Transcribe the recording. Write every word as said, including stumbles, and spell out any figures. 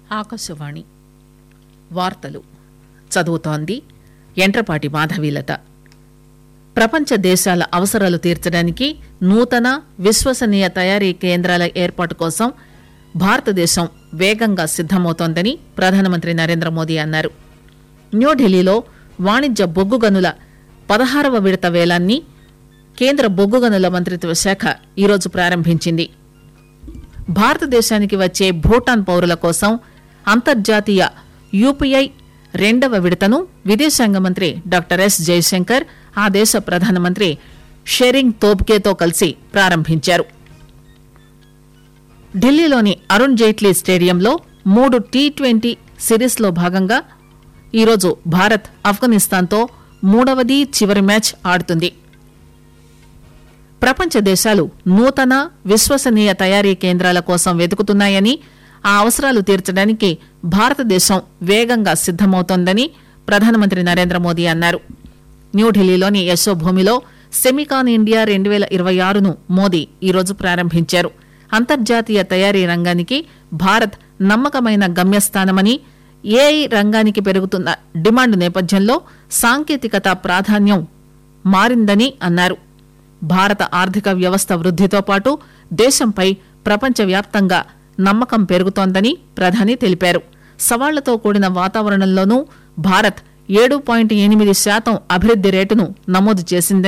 ఆకాశవాణి వార్తలు చదువుతోంది ఎంట్రపాటి మాధవీలత. ప్రపంచ దేశాల అవసరాలు తీర్చడానికి నూతన విశ్వసనీయ తయారీ కేంద్రాల ఏర్పాటు కోసం భారతదేశం వేగంగా సిద్దమవుతోందని ప్రధానమంత్రి నరేంద్ర మోదీ అన్నారు. న్యూఢిల్లీలో వాణిజ్య బొగ్గు గనుల పదహారవ విడత వేలాన్ని కేంద్ర బొగ్గు గనుల మంత్రిత్వ శాఖ ఈరోజు ప్రారంభించింది. భారతదేశానికి వచ్చే భూటాన్ పౌరుల కోసం అంతర్జాతీయ యూపీఐ రెండవ విడతను విదేశాంగ మంత్రి డాక్టర్ ఎస్ జయశంకర్ ఆ దేశ ప్రధానమంత్రి షెరింగ్ తోబ్గేతో కలిసి ప్రారంభించారు. ఢిల్లీలోని అరుణ్ జైట్లీ స్టేడియంలో మూడు టీ ట్వంటీ సిరీస్లో భాగంగా ఈరోజు భారత్ ఆఫ్ఘనిస్తాన్తో మూడవది చివరి మ్యాచ్ ఆడుతుంది. ప్రపంచ దేశాలు నూతన విశ్వసనీయ తయారీ కేంద్రాల కోసం వెతుకుతున్నాయని, ఆ అవసరాలు తీర్చడానికి భారతదేశం వేగంగా సిద్దమవుతోందని ప్రధానమంత్రి నరేంద్ర మోదీ అన్నారు. న్యూఢిల్లీలోని యశోభూమిలో సెమికాన్ ఇండియా రెండు పేల ఇరవై ఆరును మోదీ ఈరోజు ప్రారంభించారు. అంతర్జాతీయ తయారీ రంగానికి భారత్ నమ్మకమైన గమ్యస్థానమని, ఏఐ రంగానికి పెరుగుతున్న డిమాండ్ నేపథ్యంలో సాంకేతికత ప్రాధాన్యం మారిందని అన్నారు. భారత ఆర్థిక వ్యవస్థ వృద్దితో పాటు దేశంపై ప్రపంచవ్యాప్తంగా నమ్మకం పెరుగుతోందని ప్రధాని తెలిపారు. సవాళ్లతో కూడిన వాతావరణంలోనూ భారత్ ఏడు పాయింట్ ఎనిమిది శాతం అభివృద్ది రేటును నమోదు చేసిందని